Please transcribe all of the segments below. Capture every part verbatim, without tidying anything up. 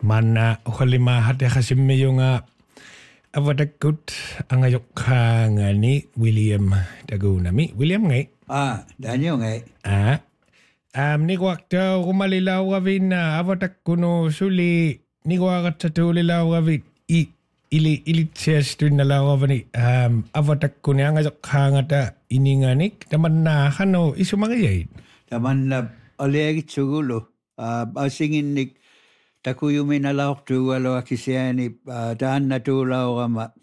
Mana ukalima hati kasimi yung uh, avatakut ang ayok ka nga ni William Dagunami. William ngay? Ah, Daniel ngay. Ah, um, ni wakta kumalilaw kavin na avatak kuno suli ni wakat sa tulilaw kavin i ili ilit siyas tuin na law kavin um, avatak kuno ang ayok ka nga ta ininganik naman na kano isumangayay. Taman na olegit sugulo. Uh, asingin nik takuyumi na laok tu alo akisiani uh, daan na tu lao gama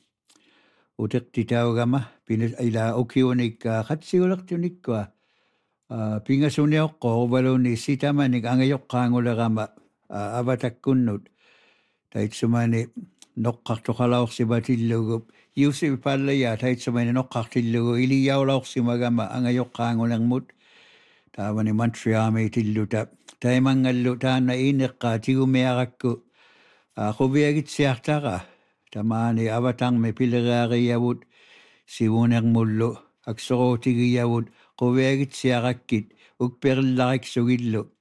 utak titaw gama pinas ila okiunik uh, katsiulak tunik kwa uh, pingasunyo ko walo ni sitama nik angayok kangula gama uh, abatak kunnut tait sumani nokkak to kalaok si batillugo yusi palaya tait sumani nokkak tillugo iliyaw laok si magama angayok kangulang mut tawa ni Montreal may tilluta taimang ngalutan na inik ka tigumiakakku kubiagit siyakta tamani abatang may pilagari yawut siwunang mullo aksoro tigiyawut kubiagit siyakakit ukperlakik sugillo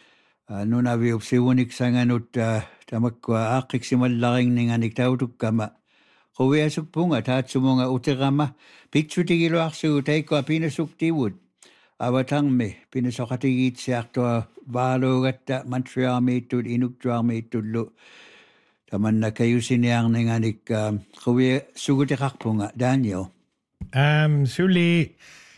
nuna viup siwunik sanganut tamakwa akik simalaking ninganik tautuk kama kubiasuk punga tatsumunga utirama picture tigilo aksu taikwa pinasuk tiwut abatang me pinasakatigit siyakto balo gatta Montreal metud inuktuar metudlo taman na kayo siniyang nanganik kawi suguti kakpunga Daniel. Um, suli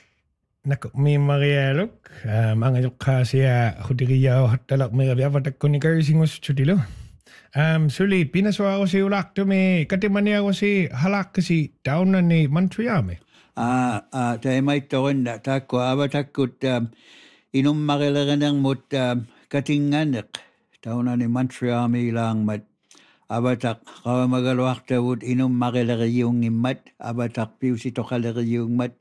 nak mi marialok um, ang ayok ka siya hudiriyaw hatalak may gabi avatak ko ni kayo singos chudilo. Um, suli pinaswa ako si ulak to me katimani ako si halak kasi down na ni Montreal me. Ah, ah, tayo may toon na tako abatakut um, inum makilaganang mut um, katinganak taon na ni Montreal may lang mat abatak kawa magalwak tawut inum makilagayong ni mat abatak piw si tokalagayong mat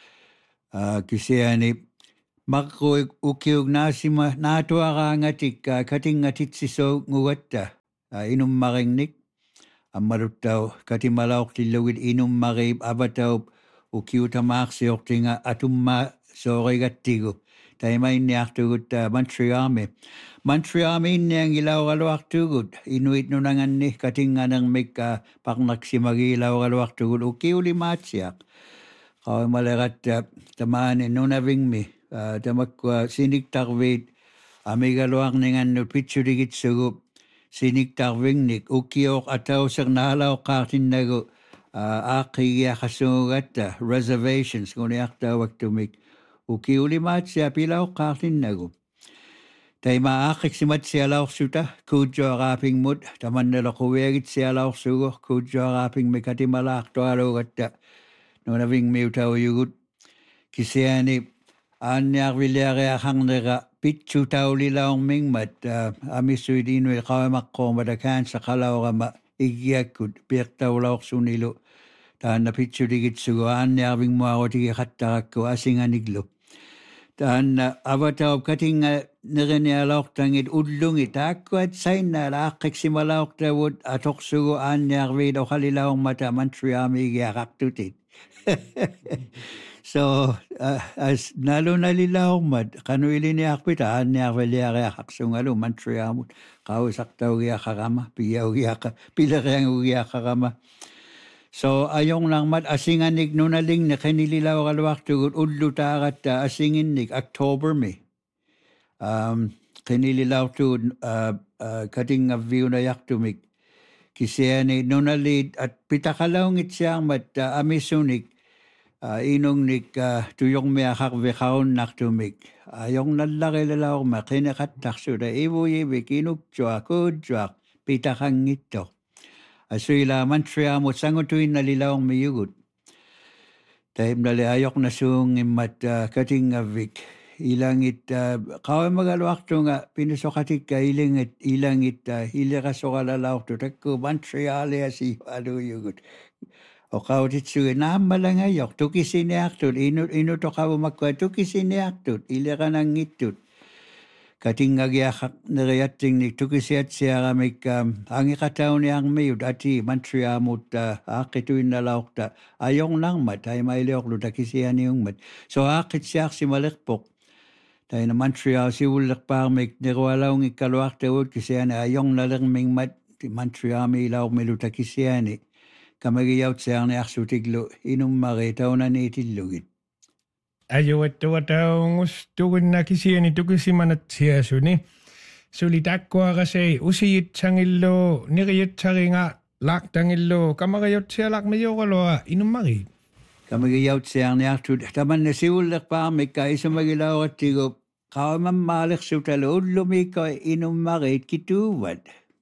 uh, kasi ani makko ukiog nasima natuwa ka ngatik uh, katingatit siso nguwatta uh, inum makingnik amarutaw katimalaw tilawid inum makib abataw ukiuta maaksiok tinga atumma soregattigu taimay niaktugut uh, Montreal me Montreal me niyang ilaw kalwaktugut inuit nunangan ni katinga ng may uh, paknaksimagi ilaw kalwaktugut ukiuli matsiak kawai malagat uh, tamaan nunaving me uh, tamakwa siniktarwit amigalwak ningan no pitsurigit sugup siniktarwing nik ukiok ataw sir nahalaw kartin nagu Uh, aki ya kasungata reservations kung yakta waktu mik uki ulimat siya pilaw kakin nagu tay maakik simat siya law suta kudyo raping mud taman nila kuwegit siya law sugo kudyo raping mikati malak to alo gata no nabing miutaw yugut kisiyani anyak vilyari akang nega pitsu tauli laong mingmat uh, amisuidinwe kawamakko madakan sa kalaw kama igyakut pirtaw law sunilo Tahan na pitsu digit suguan niabing mo ako tigi katakak ko asing aniglo. Tahan na abataw kating nirinialok tangit udlungit ako at sain na lakik si malawak tawod atok suguan niabing o kalilawang mata Montreal may giyakaktutit. So, uh, as nalo nalilawang mat, kanu ili niyak pitaan niyak veliyari akaksungalo Montreal mo. Kawasak taw giyakarama, piyaw giyaka, pilarang giyakakama. So ayong lang mat asinganig nunaling na kanililaw kalwak tugut udlo tagat uh, asingin nik October me. Um, kanililaw tu uh, uh, kating nga view na yak tumik. Kisya ni nunalid at pitakalaw ngit siyang mat uh, amisunik uh, inong nik uh, tuyong miyakak vekaon nak tumik. Ayong nalaki lalaw ma kinakat taksuda ibu ibik inupchwa kudchwa pitakang ito. Asuila Montreal mo sangutuin na lilawang mayugut. Tahim nali ayok na sung imat uh, kating avik. Ilangit, uh, kawai magalwak to nga pinusokatik ka ilangit, ilangit, uh, ilakasokalalaw to. Takko Montreal ya si alo yugut. O kawit suga naman ayok. Tukisiniak to. Inu, inu to kawo makwa. Tukisiniak to. Ilaka nang itut. Kating agyak narayating ni tukisiat siya kamik um, ang ikataw niyang mayud ati Montreal mut uh, akituin na laok ta ayong nang mat ay mailiok luta kisiya niyong mat so akit siya si malikpok tayo na Montreal si ulak parmik nirwalaw ng ikaluak tawad kisiyani ayong nalang ming mat Montreal may ilaw miluta kisiyani kamagiyaw tsayang ni aksutiglo inong maritaw na nitilugit. Ayo at tawa-taong gustuin na kisiyani ito kisimanat siya suni. Sulitak ko kasi usiyit sang ilo niriyit sa ringa lak tang ilo kamagayot siya lak mayo kaloa inong marit. Kamagiyaw tsayang ni aksutiglo taman na si ulak parmik ka isa magilaw at tigo kao mamalik sa talod lumiko inong marit kituwad.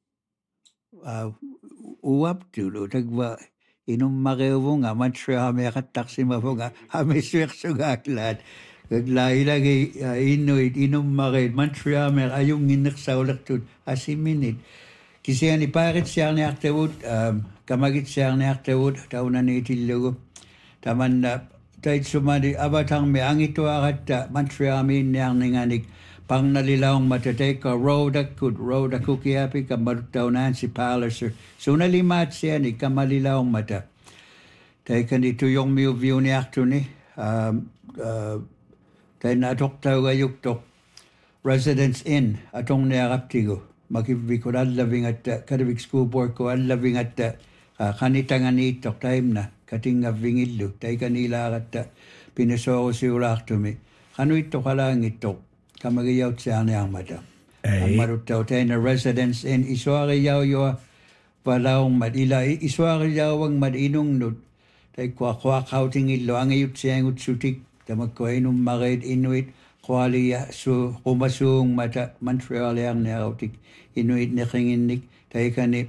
Uh, uwap tulo tagwa inong marewo nga Montreal may kataksima po nga hami swek-sugaklat kaglahi lagi uh, inuit inong marit Montreal may ayong inak sa ulak tun asiminit kasi ni parit siya ni aktawod um, kamagit siya ni aktawod tao na nitilugo taman na tahit sumadi abatang may ang ito akat uh, Montreal may niyang ninganig pang nalilawang matatay ka road akut road akut kiyapi ka marutaw na si Palliser so nalimat siya ni ka malilawang mata tayo ka nito yung may view ni akto ni um, uh, tayo natok tayo gayuk tok Residence Inn atong niyakap tigo makibig ko alabing at uh, kadabig school board ko alabing at uh, kanitangan itok time na kating nga vingilo tayo kanila at uh, pinasoko si ulakto mi kano ito kalang itok kamagiyaw siya niya ang mata. Ang marutaw tayo na Residence Inn, iswariyaw yaw palawang madila, iswariyaw ang madinong nut, tayo kwa-kwa kauting ilo, ang iyot siya ang utsutik, tamagkwa inong marid inuit, kwaliya, so kumasung mata, Montreal ang niyautik, inuit na kinginik, tayo ka ni,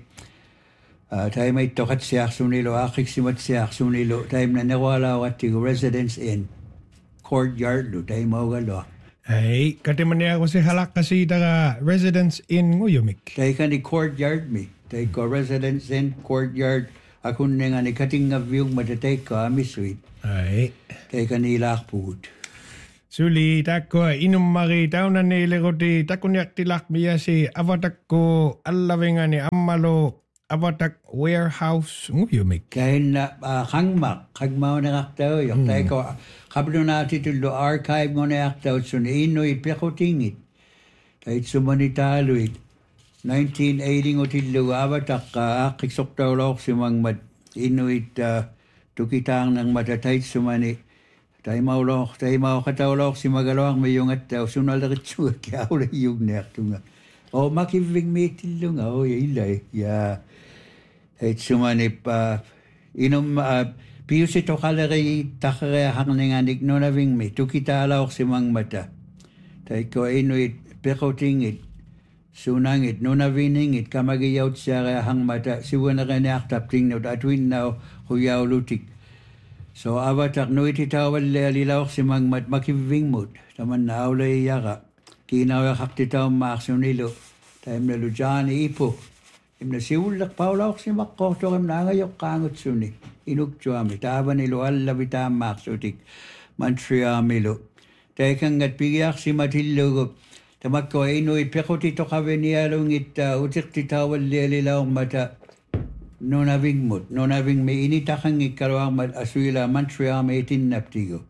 uh, tayo may tokat siya sunilo, akik simat siya sunilo, tayo na nawala at tigo Residence Inn, courtyard lo, tayo mawagalo. Ay, katiman niya ako si halak kasi taga Residence Inn nguyumik. Tayo ka ni courtyard mi. Tayo ko Residence Inn, courtyard. Ako na nga ni kating nga view matatay ka, ami sweet. Ay. Tayo ka ni lakpud. Suli, tako, inum mari, tao na niliroti, tako niyak tilak miya si avatak ko, alavinga ni Amalo, avatak warehouse nguyumik. Kaya na uh, kangmak, kagmaw na kaktaw. Yung tayo ko, kablo natin tulo archive mo na yaktaw so na inoy pekotingit. Kahit sumanitaloy. nineteen eighty ngo tilo abatak ka akiksok taw lok si mang mat inuit uh, tukitang ng matatay sumani. Tayo maulok, tayo maukataw lok si magalawang mayong at taw sunal na kitsuga kaya ula yung nekto nga. O makivig may tilo nga o ilay. Ya. Kahit sumani pa inom uh, Piyo si tokalari takare hang ninganik no na ving mi. Tukita alaw si mang mata. Tay ko inuit pekotingit. Sunangit no na viningit kamagiyaw siya hang mata. Siwa na kanya aktap tingnot atwin na huyaw lutik. So abatak no ititawal lilaw si mang mat makiving mood. Taman na awlay yaka. Kinaw yaktitaw maaksunilo. Tayo na lujani ipo. Imna siulak paulaw si makkoto kim na ngayok kangot suni. Inugtuami, taba nilo alabita maksutik, Montreal milo. Taikang at pigiyak si Matillo, tamakko inuit pekotito kaveniyalong it uh, utik titawal lialilaw mata, no naving mut, no naving may initakang ikalawang mat aswila Montreal may tinaptigo.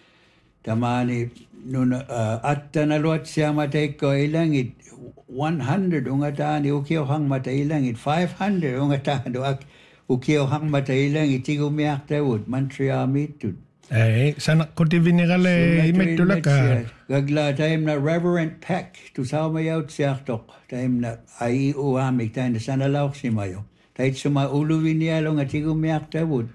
Tamani, no, uh, at naluat siya matay ko ilangit, one hundred ungatani, ukiyo hang matay ilangit, five hundred ungatani, ukiyo hang matay lang itigo miyak tawod Montreal mitut. Ay, sana ko T V ni kale imit tulak ka. Gagla time na Reverend Peck to sa mayaw siya tok time na ay uamik time na sana lawak si mayo. Tahit suma uluwin niya long atigo miyak tawod.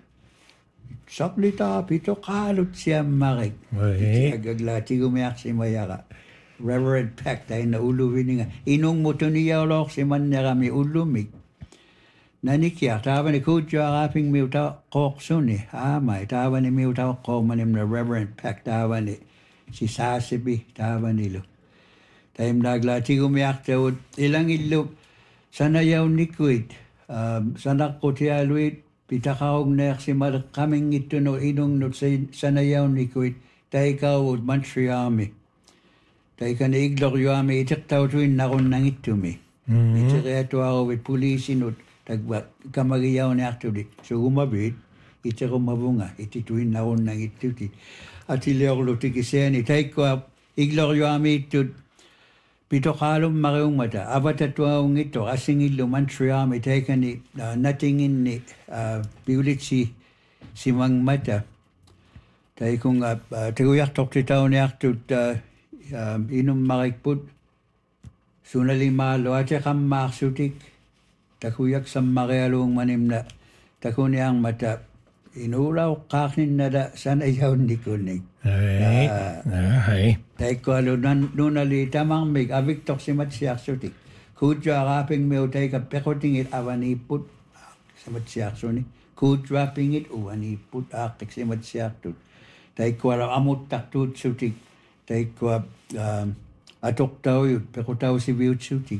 Saplita pito kalot siya marik. Ay. Gagla atigo miyak si mayaka. Reverend Peck time na uluwin niya. Inong mo to niya lawak si man niya kami ulumik. Nanikya, tawa ni Kudya kaping miutaw kok suni. Amay, tawa ni miutaw kok manim na Reverend Peck, tawa ni si Sasibi, tawa nilo. Tayim nagla, tigo miyak tawad, ilang ilo, sana yaw ni Kuit, um, sana ko tiya luit, pitakaog na si Mar kaming ito no inong no sana yaw ni Kuit, tayo kawad Montreal mi. Tayo ka na iglok yu ami, itik tawad tuwin na kong nang ito mi. Itik ito ako with police inut, tagba kamagiyaw ni actually so gumabit iti ko mabunga iti tuin na on nang ituti at ili ako luti kiseni tay ko iglorioamiittut pitoqaalum mariummata avatatuaungitto asingillu Montreal taikani natinginni piulitsi simangmata taikunga teguyartortitauniartut inummarikput sunalimaalo ateqammaarsutik takuyak sammarialuungmanimna takuniarmata inuulauqqaarninnala sanayaunnikunnik Ai. Ai. taikkualu nunali tamarmik aviktorsimatsiarsutik kuutjuaraaping meu taika pequtingit avaniipput simatsiarsuni kuutjuapingit uaniipput aaqqiksimatsiartut taikkualu amuttartuutsutik taikkua atoqtaujut pequtausiviutsutik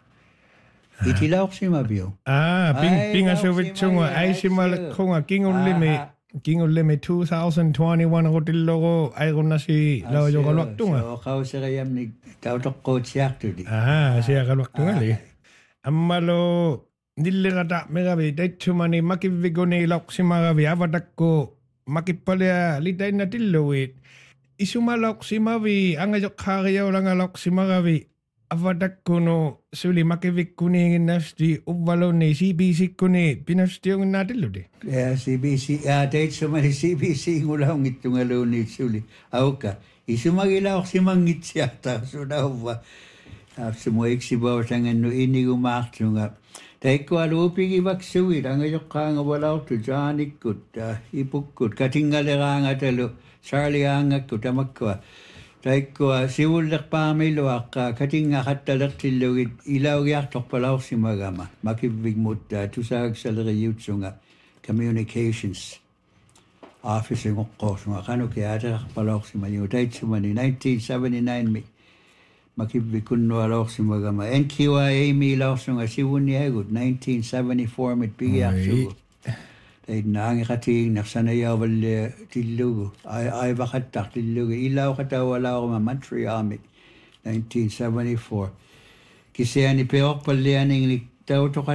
itilauqsimavio Ah, ping ping asuvitsunga aisimalqunga kingullimi kingullimi twenty twenty-one rotillogo airunnasi laojoqaluartunga. so qauseriamnik tautoqquutsiartuli Ah, siaqaluartunga li. Ammalo nillerata megavi taitsumani makivigoni lauqsimagavi avatakku makippalea litainnatilluvit. Isumalauqsimavi angajoqqaariaulanga lauqsimagavi avatakkuno suli makivikkuniinginnasti uvvaluni C B C-kkuni pinastiunginnaatilluti. ya C B C ya taitsumani C B C ngulaungittungaluuni suli auka isumagilauqsimangitsiarta sunauva apsumuiksibausangannu inigumaartunga taikkualuupigivaksuit angajoqqaangavalaortu jaanikkut ipukkut katinggaleraangatalu Charlie-aangakku tamakkua taikkua sivullerpaamiluaqqa katingaqattalertillugit ilaugiartorpalaorsimagama makivvigmutta tusaagsaleriutsunga communications office ngoqqorsunga qanuki aaterarpalaorsimaniu taitsumani nineteen seventy-nine mi makivvikunnualaorsimagama N Q I A miilaorsunga sivunniagut nineteen seventy-four mit pigiarsugu naangiqatiin naqsanayaavalle tillugu aivaqattar tillugu ilauqataualaaruma Montreal nineteen seventy-four kisiani peorpallianinglik tautoqa